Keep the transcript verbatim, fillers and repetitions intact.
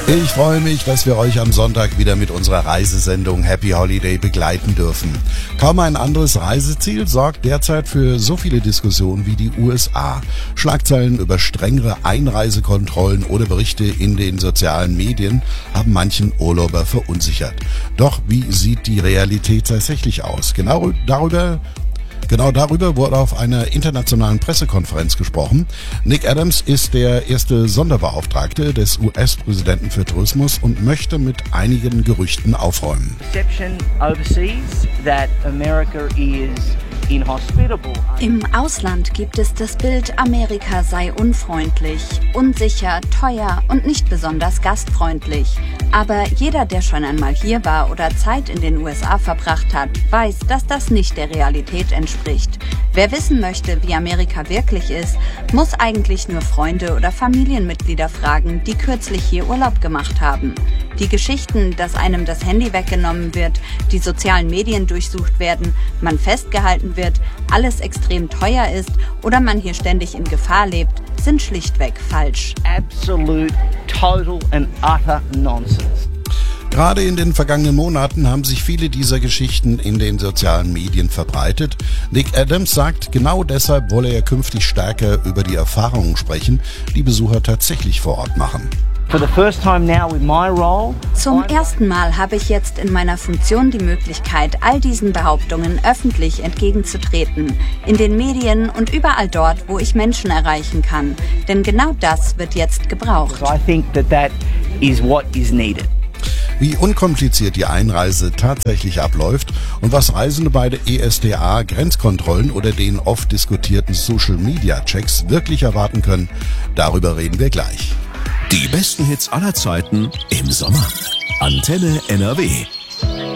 Ich freue mich, dass wir euch am Sonntag wieder mit unserer Reisesendung Happy Holiday begleiten dürfen. Kaum ein anderes Reiseziel sorgt derzeit für so viele Diskussionen wie die U S A. Schlagzeilen über strengere Einreisekontrollen oder Berichte in den sozialen Medien haben manchen Urlauber verunsichert. Doch wie sieht die Realität tatsächlich aus? Genau darüber Genau darüber wurde auf einer internationalen Pressekonferenz gesprochen. Nick Adams ist der erste Sonderbeauftragte des U S-Präsidenten für Tourismus und möchte mit einigen Gerüchten aufräumen. Im Ausland gibt es das Bild, Amerika sei unfreundlich, unsicher, teuer und nicht besonders gastfreundlich. Aber jeder, der schon einmal hier war oder Zeit in den U S A verbracht hat, weiß, dass das nicht der Realität entspricht. Wer wissen möchte, wie Amerika wirklich ist, muss eigentlich nur Freunde oder Familienmitglieder fragen, die kürzlich hier Urlaub gemacht haben. Die Geschichten, dass einem das Handy weggenommen wird, die sozialen Medien durchsucht werden, man festgehalten wird, alles extrem teuer ist oder man hier ständig in Gefahr lebt, sind schlichtweg falsch. Absolute, total and utter nonsense. Gerade in den vergangenen Monaten haben sich viele dieser Geschichten in den sozialen Medien verbreitet. Nick Adams sagt, genau deshalb wolle er künftig stärker über die Erfahrungen sprechen, die Besucher tatsächlich vor Ort machen. Zum ersten Mal habe ich jetzt in meiner Funktion die Möglichkeit, all diesen Behauptungen öffentlich entgegenzutreten. In den Medien und überall dort, wo ich Menschen erreichen kann. Denn genau das wird jetzt gebraucht. I think that that is what is needed. Wie unkompliziert die Einreise tatsächlich abläuft und was Reisende bei der E S T A, Grenzkontrollen oder den oft diskutierten Social-Media-Checks wirklich erwarten können, darüber reden wir gleich. Die besten Hits aller Zeiten im Sommer. Antenne N R W.